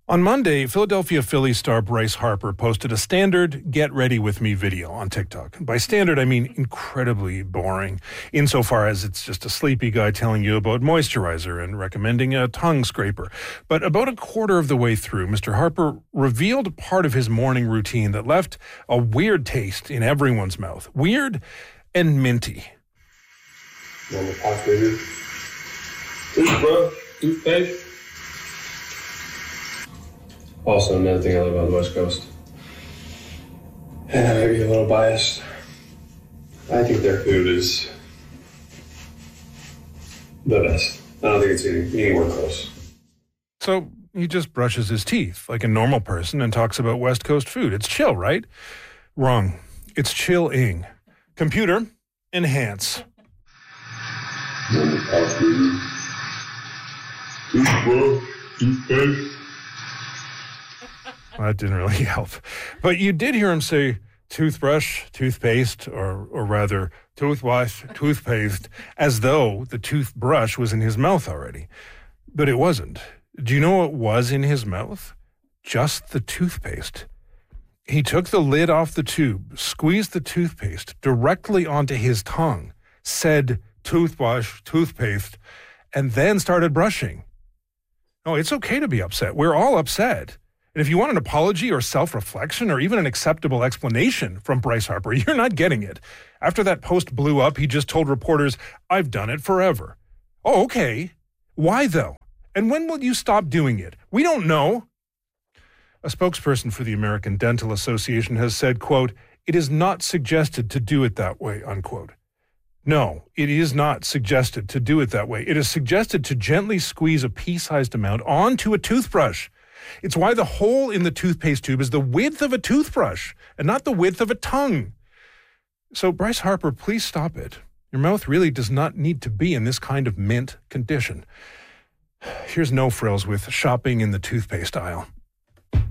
On Monday, Philadelphia Phillies star Bryce Harper posted a standard get ready with me video on TikTok. By standard, I mean incredibly boring, insofar as it's just a sleepy guy telling you about moisturizer and recommending a tongue scraper. But about a quarter of the way through, Mr. Harper revealed part of his morning routine that left a weird taste in everyone's mouth. Weird and minty. Normal pop figure. Toothbrush, toothpaste. Also, another thing I love about the West Coast, and I may be a little biased, I think their food is the best. I don't think it's anywhere close. So he just brushes his teeth like a normal person and talks about West Coast food. It's chill, right? Wrong. It's chilling. Computer, enhance. Normal pop figure. Toothbrush, toothpaste. Well, that didn't really help. But you did hear him say toothbrush, toothpaste, or rather toothwash, toothpaste, as though the toothbrush was in his mouth already. But it wasn't. Do you know what was in his mouth? Just the toothpaste. He took the lid off the tube, squeezed the toothpaste directly onto his tongue, said toothwash, toothpaste, and then started brushing. Oh, it's okay to be upset. We're all upset. And if you want an apology or self-reflection or even an acceptable explanation from Bryce Harper, you're not getting it. After that post blew up, he just told reporters, "I've done it forever." Oh, okay. Why, though? And when will you stop doing it? We don't know. A spokesperson for the American Dental Association has said, quote, "It is not suggested to do it that way," unquote. No, it is not suggested to do it that way. It is suggested to gently squeeze a pea-sized amount onto a toothbrush. It's why the hole in the toothpaste tube is the width of a toothbrush and not the width of a tongue. So, Bryce Harper, please stop it. Your mouth really does not need to be in this kind of mint condition. Here's No Frills with shopping in the toothpaste aisle.